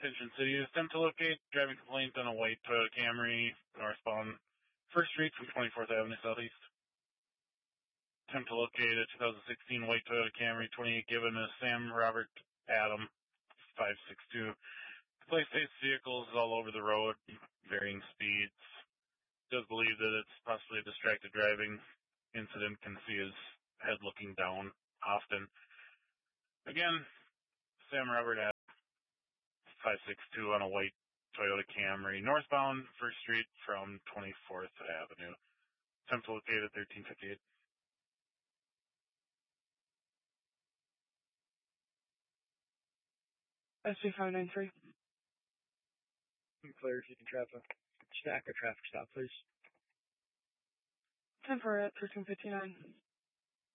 Pigeon City. Attempt to locate driving complaint on a white Toyota Camry northbound 1st Street from 24th Avenue Southeast. Attempt to locate a 2016 white Toyota Camry 28 given to Sam Robert Adam 562. The police states vehicles all over the road, varying speeds. Does believe that it's possibly a distracted driving incident. Can see his head looking down often. Again, Sam Robert Adam 562 on a white Toyota Camry northbound 1st Street from 24th Avenue. Attempt to locate at 1358. SC593. Clear if you can stack a traffic stop, please. 10 for at 1359.